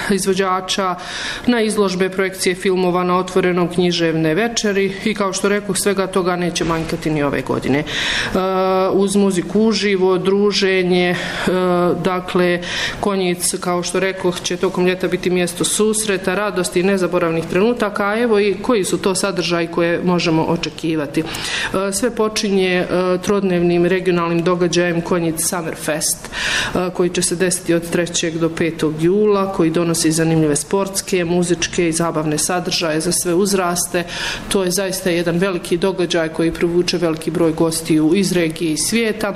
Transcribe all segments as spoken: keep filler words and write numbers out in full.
izvođača, na izložbe, projekcije filmova, na otvorenom književne večeri i kao što rekoh, svega toga neće manjkati ni ove godine. Uz muziku uživo, druženje, dakle, Konjic, kao što rekoh, će tokom ljeta biti mjesto susreta, radosti i nezaboravnih trenutaka, a evo i koji su to sadržaji koje možemo očekivati. Sve počinje trodnevnim regionalnim događajem Konjic Summer Fest, koji će se desiti od trećeg do petog jula, koji donosi zanimljive sportske, muzičke i zabavne sadržaje za sve uzraste. To je zaista jedan veliki događaj koji privuče veliki broj gostiju iz regije i svijeta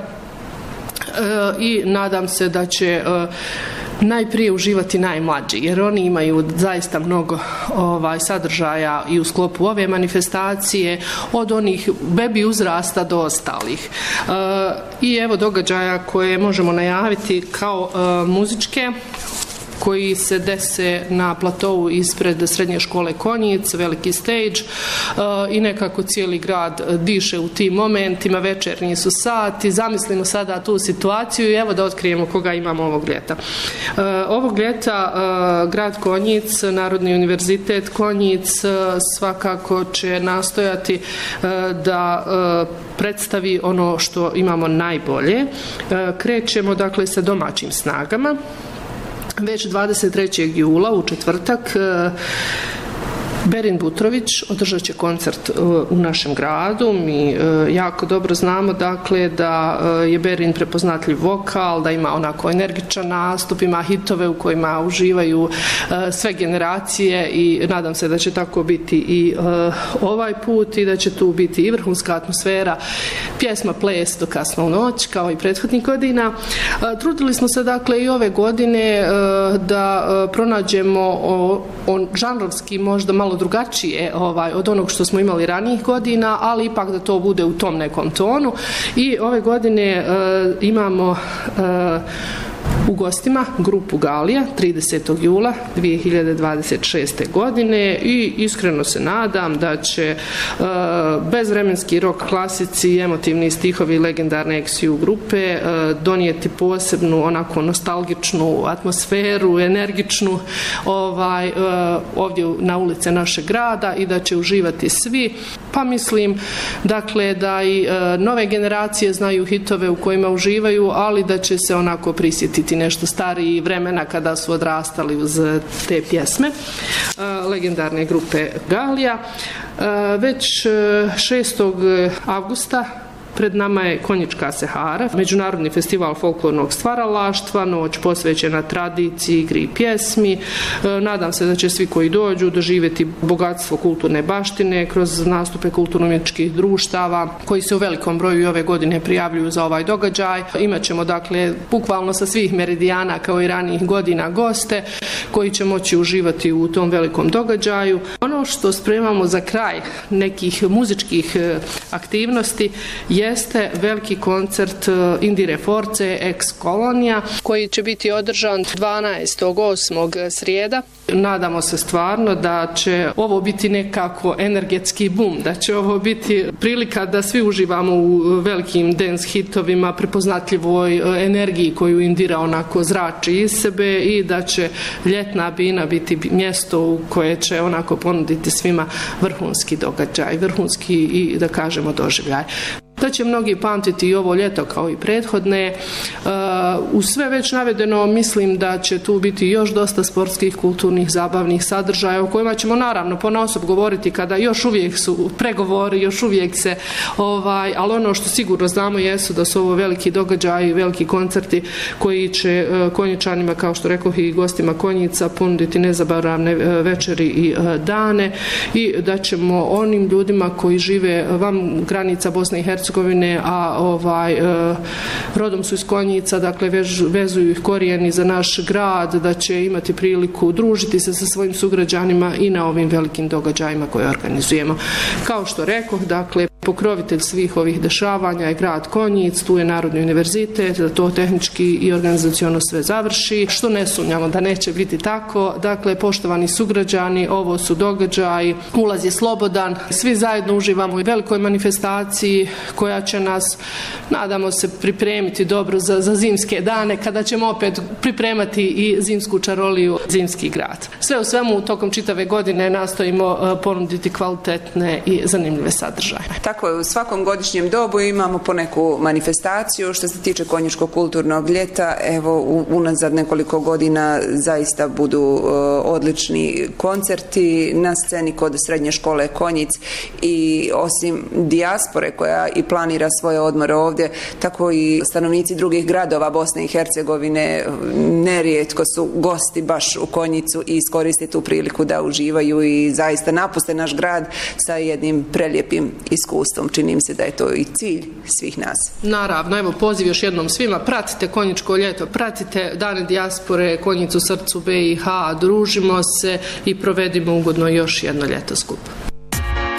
i nadam se da će najprije uživati najmlađi, jer oni imaju zaista mnogo ovaj, sadržaja i u sklopu ove manifestacije, od onih bebi uzrasta do ostalih. E, I evo događaja koje možemo najaviti kao e, muzičke, koji se dese na platovu ispred srednje škole Konjic, veliki stage, i nekako cijeli grad diše u tim momentima, večernji su sati, zamislimo sada tu situaciju i evo da otkrijemo koga imamo ovog ljeta. Ovog ljeta grad Konjic, Narodni univerzitet Konjic svakako će nastojati da predstavi ono što imamo najbolje. Krećemo dakle sa domaćim snagama. Već dvadeset trećeg jula u četvrtak Berin Butrović održat će koncert u našem gradu. Mi jako dobro znamo dakle da je Berin prepoznatljiv vokal, da ima onako energičan nastup, ima hitove u kojima uživaju sve generacije i nadam se da će tako biti i ovaj put i da će tu biti i vrhunska atmosfera, pjesma, ples do kasno u noć kao i prethodnih godina. Trudili smo se dakle i ove godine da pronađemo on žanrovski možda malo drugačije ovaj, od onog što smo imali ranijih godina, ali ipak da to bude u tom nekom tonu. I ove godine e, imamo e, u gostima grupu Galija tridesetog jula dvije hiljade dvadeset šeste. godine i iskreno se nadam da će e, bezvremenski rock klasici i emotivni stihovi legendarne X U grupe e, donijeti posebnu onako nostalgičnu atmosferu, energičnu ovaj, e, ovdje na ulice našeg grada i da će uživati svi. Pa mislim dakle da i e, nove generacije znaju hitove u kojima uživaju, ali da će se onako prisjetiti nešto stariji vremena kada su odrastali uz te pjesme legendarne grupe Galija. Već šestog avgusta pred nama je Konjička Sehara, međunarodni festival folklornog stvaralaštva, noć posvećena tradiciji, igri i pjesmi. Nadam se da će svi koji dođu doživjeti bogatstvo kulturne baštine kroz nastupe kulturno-umjetničkih društava koji se u velikom broju i ove godine prijavljuju za ovaj događaj. Imaćemo dakle bukvalno sa svih meridijana kao i ranijih godina goste koji će moći uživati u tom velikom događaju. Ono što spremamo za kraj nekih muzičkih aktivnosti je jeste veliki koncert Indire Force Ex Kolonija koji će biti održan dvanaestog osmog srijeda. Nadamo se stvarno da će ovo biti nekako energetski bum, da će ovo biti prilika da svi uživamo u velikim dance hitovima, prepoznatljivoj energiji koju Indira onako zrači iz sebe i da će ljetna bina biti mjesto u koje će onako ponuditi svima vrhunski događaj, vrhunski i da kažemo doživljaj. Da će mnogi pamtiti i ovo ljeto kao i prethodne. U sve već navedeno mislim da će tu biti još dosta sportskih, kulturnih, zabavnih sadržaja o kojima ćemo naravno ponaosob govoriti kada još uvijek su pregovori, još uvijek se, ovaj, ali ono što sigurno znamo jesu da su ovo veliki događaji, veliki koncerti koji će Konjičanima, kao što rekoh i gostima Konjica, ponuditi nezaboravne večeri i dane i da ćemo onim ljudima koji žive van granica Bosne i Hercegovine, a ovaj, e, rodom su iz Konjica, dakle vež, vezuju ih korijeni za naš grad, da će imati priliku družiti se sa svojim sugrađanima i na ovim velikim događajima koje organizujemo. Kao što rekoh, dakle, Pokrovitelj svih ovih dešavanja je grad Konjic, tu je Narodni univerzitet, da to tehnički i organizaciono sve završi, što ne sumnjamo da neće biti tako. Dakle, poštovani sugrađani, ovo su događaji, ulaz je slobodan, svi zajedno uživamo u velikoj manifestaciji koja će nas, nadamo se, pripremiti dobro za, za zimske dane, kada ćemo opet pripremati i zimsku čaroliju, zimski grad. Sve u svemu, tokom čitave godine nastojimo ponuditi kvalitetne i zanimljive sadržaje. Tako je, u svakom godišnjem dobu imamo po neku manifestaciju. Što se tiče Konjičkog kulturnog ljeta, evo, unazad nekoliko godina zaista budu uh, odlični koncerti na sceni kod srednje škole Konjic i osim dijaspore koja i planira svoje odmore ovdje, tako i stanovnici drugih gradova Bosne i Hercegovine nerijetko su gosti baš u Konjicu i iskoriste tu priliku da uživaju i zaista napuste naš grad sa jednim prelijepim iskustvom. Čini mi se da je to i cilj svih nas. Naravno, evo poziv još jednom svima, pratite Konjičko ljeto, pratite Dane dijaspore, Konjic u srcu B i H, družimo se i provedimo ugodno još jedno ljeto skupa.